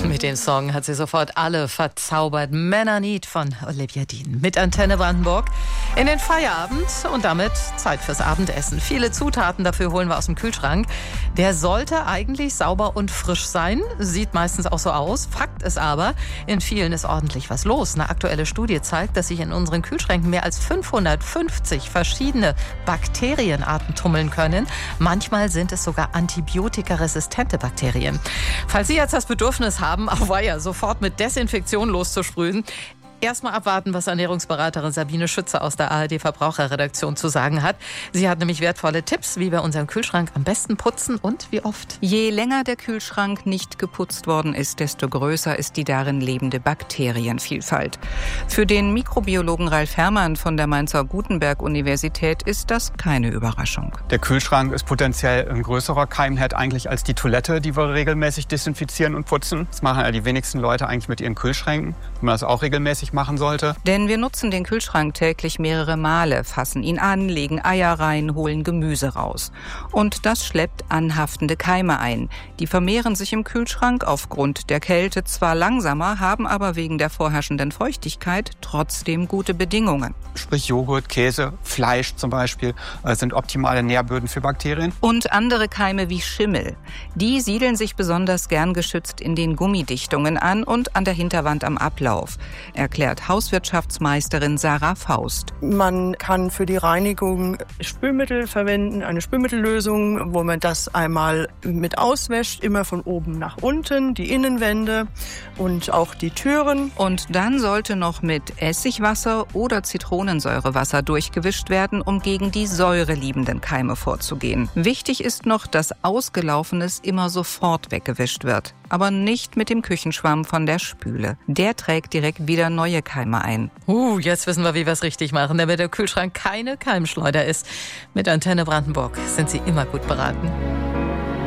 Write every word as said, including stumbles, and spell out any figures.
Mit dem Song hat sie sofort alle verzaubert. Männerlied von Olivia Dean. Mit Antenne Brandenburg in den Feierabend und damit Zeit fürs Abendessen. Viele Zutaten dafür holen wir aus dem Kühlschrank. Der sollte eigentlich sauber und frisch sein. Sieht meistens auch so aus. Fakt ist aber, in vielen ist ordentlich was los. Eine aktuelle Studie zeigt, dass sich in unseren Kühlschränken mehr als fünfhundertfünfzig verschiedene Bakterienarten tummeln können. Manchmal sind es sogar antibiotikaresistente Bakterien. Falls Sie jetzt das Bedürfnis haben, auf Weiher sofort mit Desinfektion loszusprühen, erstmal abwarten, was Ernährungsberaterin Sabine Schütze aus der A R D-Verbraucherredaktion zu sagen hat. Sie hat nämlich wertvolle Tipps, wie wir unseren Kühlschrank am besten putzen und wie oft. Je länger der Kühlschrank nicht geputzt worden ist, desto größer ist die darin lebende Bakterienvielfalt. Für den Mikrobiologen Ralf Herrmann von der Mainzer Gutenberg-Universität ist das keine Überraschung. Der Kühlschrank ist potenziell ein größerer Keimherd eigentlich als die Toilette, die wir regelmäßig desinfizieren und putzen. Das machen ja die wenigsten Leute eigentlich mit ihren Kühlschränken, wenn man das auch regelmäßig machen sollte. Denn wir nutzen den Kühlschrank täglich mehrere Male, fassen ihn an, legen Eier rein, holen Gemüse raus. Und das schleppt anhaftende Keime ein. Die vermehren sich im Kühlschrank aufgrund der Kälte zwar langsamer, haben aber wegen der vorherrschenden Feuchtigkeit trotzdem gute Bedingungen. Sprich Joghurt, Käse, Fleisch zum Beispiel äh, sind optimale Nährböden für Bakterien. Und andere Keime wie Schimmel. Die siedeln sich besonders gern geschützt in den Gummidichtungen an und an der Hinterwand am Ablauf, erklärt Hauswirtschaftsmeisterin Sarah Faust. Man kann für die Reinigung Spülmittel verwenden, eine Spülmittellösung, wo man das einmal mit auswäscht, immer von oben nach unten, die Innenwände und auch die Türen. Und dann sollte noch mit Essigwasser oder Zitronensäurewasser durchgewischt werden, um gegen die säureliebenden Keime vorzugehen. Wichtig ist noch, dass Ausgelaufenes immer sofort weggewischt wird, aber nicht mit dem Küchenschwamm von der Spüle. Der trägt direkt wieder neue Keime ein. Uh, jetzt wissen wir, wie wir es richtig machen, damit der Kühlschrank keine Keimschleuder ist. Mit Antenne Brandenburg sind Sie immer gut beraten.